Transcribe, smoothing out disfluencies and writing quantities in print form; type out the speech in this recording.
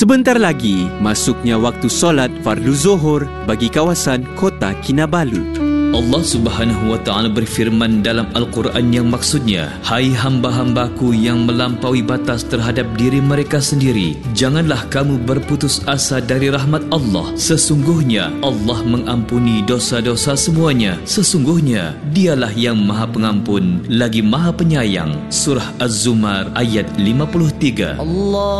Sebentar lagi, masuknya waktu solat fardu Zuhur bagi kawasan Kota Kinabalu. Allah Subhanahu wa Ta'ala berfirman dalam Al-Quran yang maksudnya, hai hamba-hambaku yang melampaui batas terhadap diri mereka sendiri, janganlah kamu berputus asa dari rahmat Allah. Sesungguhnya Allah mengampuni dosa-dosa semuanya. Sesungguhnya Dialah yang Maha Pengampun lagi Maha Penyayang. Surah Az-Zumar ayat 53. Allah